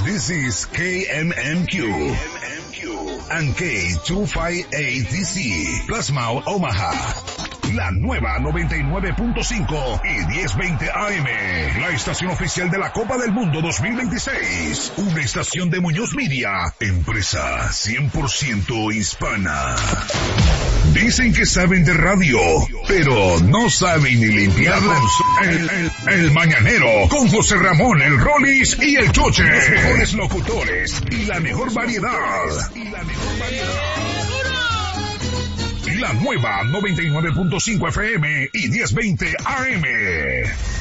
This is KMMQ and K258DC, Plasma Omaha. La nueva 99.5 y 1020 AM. La estación oficial de la Copa del Mundo 2026. Una estación de Muñoz Media. Empresa 100% hispana. Dicen que saben de radio, pero no saben ni limpiarla. El Mañanero, con José Ramón, el Rollis y el Choche. Los mejores locutores y la mejor variedad. La nueva 99.5 FM y 1020 AM.